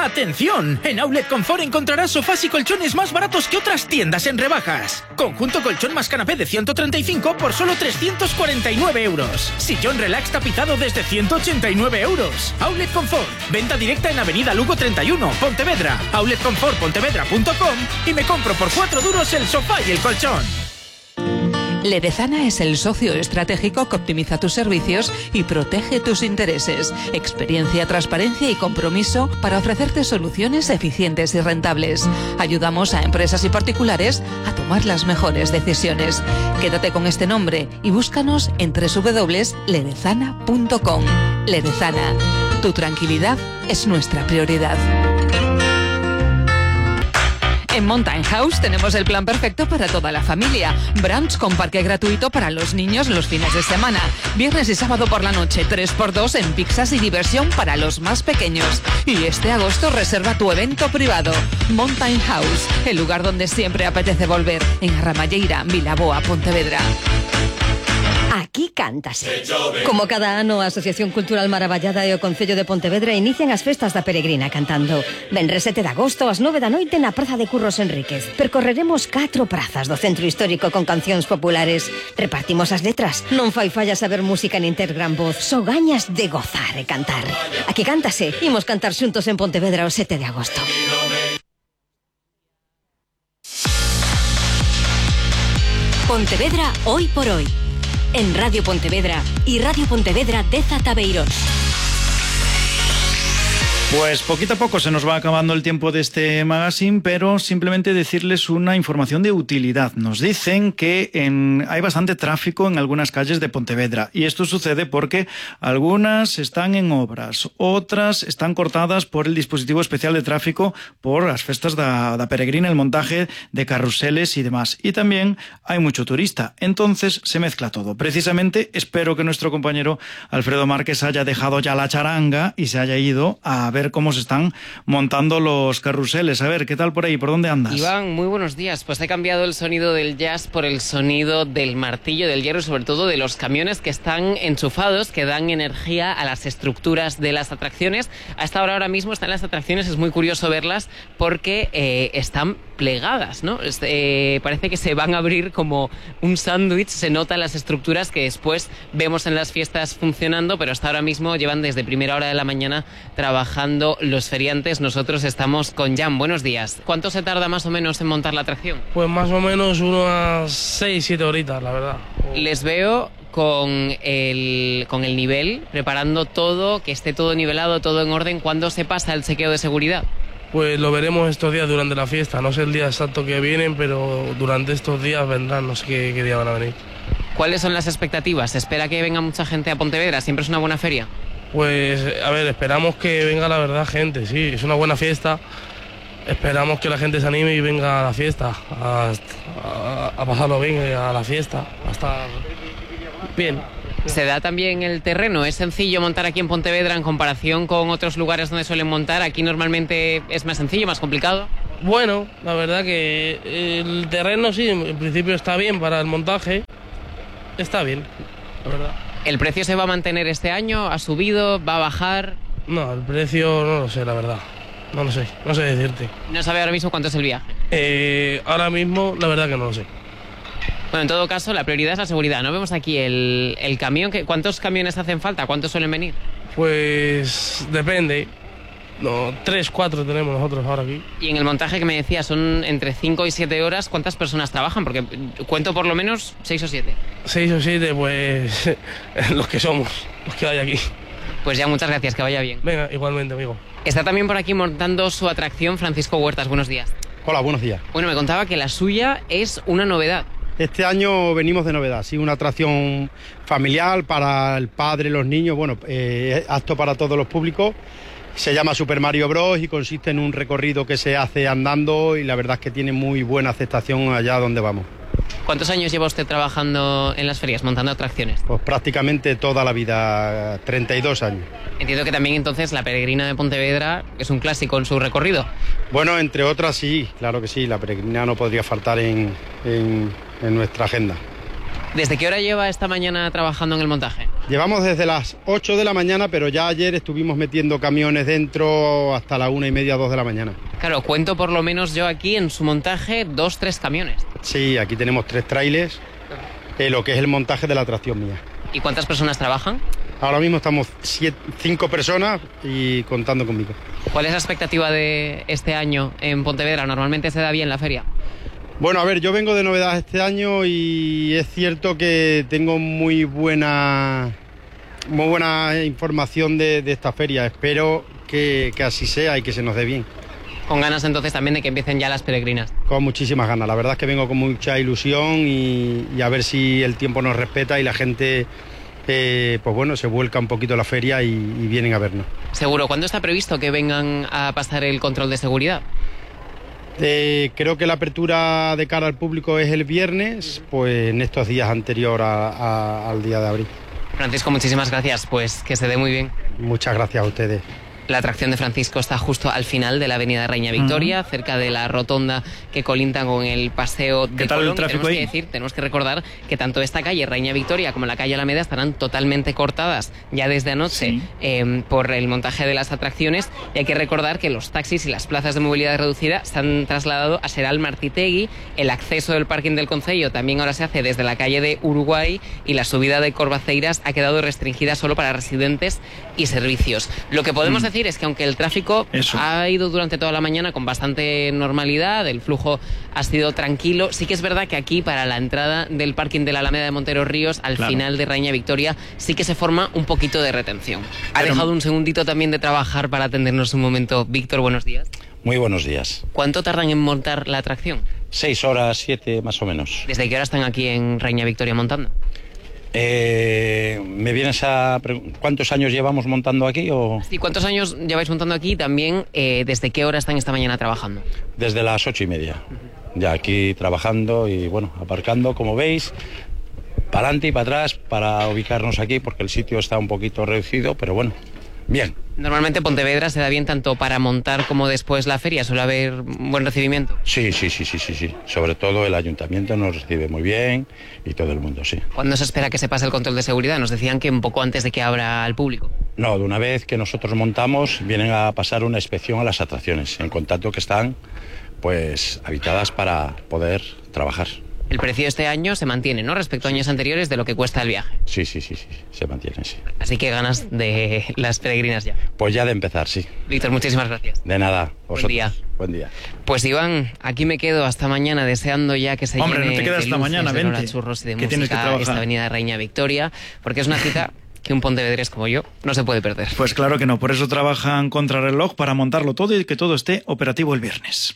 ¡Atención! En Outlet Confort encontrarás sofás y colchones más baratos que otras tiendas en rebajas. Conjunto colchón más canapé de 135 por solo 349 euros. Sillón relax tapizado desde 189 euros. Outlet Confort. Venta directa en Avenida Lugo 31, Pontevedra. Outletconfortpontevedra.com y me compro por 4 duros el sofá y el colchón. Ledezana es el socio estratégico que optimiza tus servicios y protege tus intereses. Experiencia, transparencia y compromiso para ofrecerte soluciones eficientes y rentables. Ayudamos a empresas y particulares a tomar las mejores decisiones. Quédate con este nombre y búscanos en www.ledezana.com. Ledezana, tu tranquilidad es nuestra prioridad. En Mountain House tenemos el plan perfecto para toda la familia. Brunch con parque gratuito para los niños los fines de semana. Viernes y sábado por la noche, 3x2 en pizzas y diversión para los más pequeños. Y este agosto reserva tu evento privado. Mountain House, el lugar donde siempre apetece volver. En Arramalleira, Vilaboa, Pontevedra. Aquí cántase. Como cada ano, a Asociación Cultural Maravallada e o Concello de Pontevedra inician as festas da Peregrina cantando. Venres 7 de agosto, ás 9 da noite na Praza de Curros Enríquez. Percorreremos 4 prazas do centro histórico con cancións populares. Repartimos as letras. Non fai falla saber música nin ter gran voz. Só gañas de gozar e cantar. Aquí cántase. Imos cantar xuntos en Pontevedra o 7 de agosto. Pontevedra hoy por hoy. En Radio Pontevedra y Radio Pontevedra de Zatabeirós. Pues poquito a poco se nos va acabando el tiempo de este magazine, pero simplemente decirles una información de utilidad. Nos dicen que hay bastante tráfico en algunas calles de Pontevedra, y esto sucede porque algunas están en obras, otras están cortadas por el dispositivo especial de tráfico por las festas da Peregrina, el montaje de carruseles y demás. Y también hay mucho turista, entonces se mezcla todo. Precisamente espero que nuestro compañero Alfredo Márquez haya dejado ya la charanga y se haya ido a ver cómo se están montando los carruseles. A ver, ¿qué tal por ahí? ¿Por dónde andas? Iván, muy buenos días. Pues he cambiado el sonido del jazz por el sonido del martillo, del hierro y sobre todo de los camiones que están enchufados, que dan energía a las estructuras de las atracciones. A esta hora ahora mismo están las atracciones, es muy curioso verlas porque están plegadas, ¿no? Parece que se van a abrir como un sándwich, se notan las estructuras que después vemos en las fiestas funcionando, pero hasta ahora mismo llevan desde primera hora de la mañana trabajando los feriantes. Nosotros estamos con Jan. Buenos días. ¿Cuánto se tarda más o menos en montar la atracción? Pues más o menos unas 6-7 horitas, la verdad. Les veo con el nivel, preparando todo, que esté todo nivelado, todo en orden. ¿Cuándo se pasa el chequeo de seguridad? Pues lo veremos estos días durante la fiesta. No sé el día exacto que vienen, pero durante estos días vendrán, no sé qué día van a venir. ¿Cuáles son las expectativas? ¿Se espera que venga mucha gente a Pontevedra? ¿Siempre es una buena feria? Pues, a ver, esperamos que venga la verdad gente, sí, es una buena fiesta. Esperamos que la gente se anime y venga a la fiesta, a pasarlo bien a la fiesta, a estar bien. ¿Se da también el terreno? ¿Es sencillo montar aquí en Pontevedra en comparación con otros lugares donde suelen montar? ¿Aquí normalmente es más sencillo, más complicado? Bueno, la verdad que el terreno sí, en principio está bien para el montaje, está bien, la verdad. ¿El precio se va a mantener este año? ¿Ha subido? ¿Va a bajar? No, el precio no lo sé, la verdad. No lo sé, no sé decirte. ¿No sabe ahora mismo cuánto es el viaje? Ahora mismo, la verdad que no lo sé. Bueno, en todo caso, la prioridad es la seguridad. ¿No? Vemos aquí el camión. ¿Cuántos camiones hacen falta? ¿Cuántos suelen venir? Pues depende. No, 3, 4 tenemos nosotros ahora aquí. Y en el montaje que me decía son entre 5 y 7 horas. ¿Cuántas personas trabajan? Porque cuento por lo menos 6 o 7. 6 o 7, pues los que somos, los que hay aquí. Pues ya, muchas gracias, que vaya bien. Venga, igualmente, amigo. Está también por aquí montando su atracción Francisco Huertas. Buenos días. Hola, buenos días. Bueno, me contaba que la suya es una novedad. Este año venimos de novedad, sí, una atracción familiar para el padre, los niños, bueno, apto para todos los públicos. Se llama Super Mario Bros. Y consiste en un recorrido que se hace andando y la verdad es que tiene muy buena aceptación allá donde vamos. ¿Cuántos años lleva usted trabajando en las ferias, montando atracciones? Pues prácticamente toda la vida, 32 años. Entiendo que también entonces la Peregrina de Pontevedra es un clásico en su recorrido. Bueno, entre otras sí, claro que sí, la Peregrina no podría faltar en nuestra agenda. ¿Desde qué hora lleva esta mañana trabajando en el montaje? Llevamos desde las 8 de la mañana, pero ya ayer estuvimos metiendo camiones dentro hasta las 1:30, 2 de la mañana. Claro, cuento por lo menos yo aquí en su montaje 2-3 camiones. Sí, aquí tenemos 3 trailers, lo que es el montaje de la atracción mía. ¿Y cuántas personas trabajan? Ahora mismo estamos 5 personas y contando conmigo. ¿Cuál es la expectativa de este año en Pontevedra? ¿Normalmente se da bien la feria? Bueno, a ver, yo vengo de novedad este año y es cierto que tengo muy buena información de esta feria. Espero que así sea y que se nos dé bien. Con ganas entonces también de que empiecen ya las peregrinas. Con muchísimas ganas, la verdad es que vengo con mucha ilusión y a ver si el tiempo nos respeta y la gente pues bueno, se vuelca un poquito a la feria y vienen a vernos. Seguro. ¿Cuándo está previsto que vengan a pasar el control de seguridad? Creo que la apertura de cara al público es el viernes, pues en estos días anterior al día de abril. Francisco, muchísimas gracias, pues que se dé muy bien. Muchas gracias a ustedes. La atracción de Francisco está justo al final de la avenida Reina Victoria, cerca de la rotonda que colinda con el paseo de Colón. Tenemos que recordar que tanto esta calle Reina Victoria como la calle Alameda estarán totalmente cortadas ya desde anoche por el montaje de las atracciones, y hay que recordar que los taxis y las plazas de movilidad reducida se han trasladado a Seral Martitegui. El acceso del parking del concello también ahora se hace desde la calle de Uruguay, y la subida de Corvaceiras ha quedado restringida solo para residentes y servicios. Lo que podemos decir es que aunque el tráfico ha ido durante toda la mañana con bastante normalidad, el flujo ha sido tranquilo, sí que es verdad que aquí para la entrada del parking de la Alameda de Montero Ríos, al final de Reina Victoria, sí que se forma un poquito de retención. Ha dejado un segundito también de trabajar para atendernos un momento. Víctor, buenos días. Muy buenos días. ¿Cuánto tardan en montar la atracción? 6 horas, 7 más o menos. ¿Desde qué hora están aquí en Reina Victoria montando? ¿Me vienes a cuántos años llevamos montando aquí? Sí, ¿cuántos años lleváis montando aquí? También, ¿desde qué hora están esta mañana trabajando? Desde las 8:30. Ya aquí trabajando y bueno, aparcando, como veis, para adelante y para atrás para ubicarnos aquí, porque el sitio está un poquito reducido, pero bueno, bien. Normalmente Pontevedra se da bien tanto para montar como después la feria, ¿suele haber buen recibimiento? Sí. Sobre todo el ayuntamiento nos recibe muy bien y todo el mundo, sí. ¿Cuándo se espera que se pase el control de seguridad? Nos decían que un poco antes de que abra al público. No, de una vez que nosotros montamos, vienen a pasar una inspección a las atracciones, en contacto que están pues habitadas para poder trabajar. El precio de este año se mantiene, ¿no? Respecto a años anteriores, de lo que cuesta el viaje. Sí, se mantiene, sí. Así que ganas de las peregrinas ya. Pues ya de empezar, sí. Víctor, muchísimas gracias. De nada. Buen día. Buen día. Pues Iván, aquí me quedo hasta mañana deseando ya que se llene no te quedas hasta mañana, de Lola Churros y de música esta avenida Reina Victoria, porque es una cita que un pontevedrés como yo no se puede perder. Pues claro que no, por eso trabajan contrarreloj para montarlo todo y que todo esté operativo el viernes.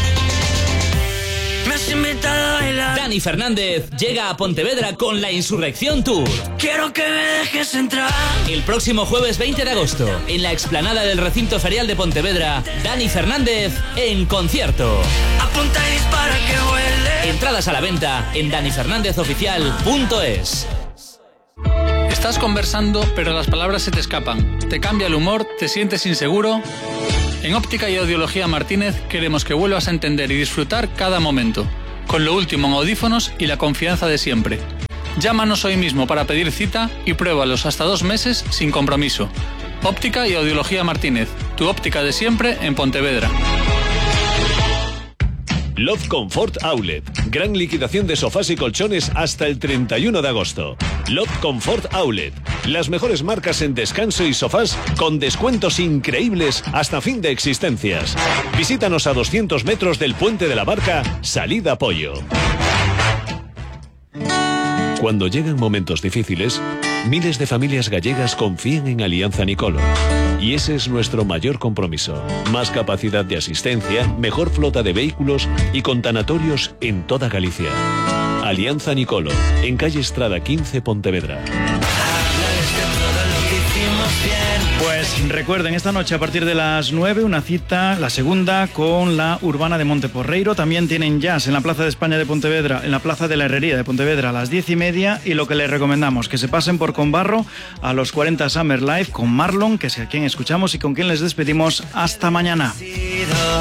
Dani Fernández llega a Pontevedra con la Insurrección Tour. Quiero que me dejes entrar. El próximo jueves 20 de agosto, en la explanada del recinto ferial de Pontevedra, Dani Fernández en concierto. Apunta y dispara que huele. Entradas a la venta en danifernández.oficial.es. Estás conversando, pero las palabras se te escapan. Te cambia el humor, te sientes inseguro. En Óptica y Audiología Martínez queremos que vuelvas a entender y disfrutar cada momento, con lo último en audífonos y la confianza de siempre. Llámanos hoy mismo para pedir cita y pruébalos hasta 2 meses sin compromiso. Óptica y Audiología Martínez, tu óptica de siempre en Pontevedra. Love Comfort Outlet. Gran liquidación de sofás y colchones hasta el 31 de agosto. Love Comfort Outlet. Las mejores marcas en descanso y sofás con descuentos increíbles hasta fin de existencias. Visítanos a 200 metros del Puente de la Barca, salida Pollo. Cuando llegan momentos difíciles, miles de familias gallegas confían en Alianza Nicolo. Y ese es nuestro mayor compromiso. Más capacidad de asistencia, mejor flota de vehículos y con tanatorios en toda Galicia. Alianza Nicolo, en calle Estrada 15, Pontevedra. Pues recuerden, esta noche a partir de las 9 una cita, la segunda, con la Urbana de Monteporreiro. También tienen jazz en la Plaza de España de Pontevedra, en la Plaza de la Herrería de Pontevedra a las 10:30. Y lo que les recomendamos, que se pasen por Conbarro a los 40 Summer Live con Marlon, que es a quien escuchamos y con quien les despedimos hasta mañana.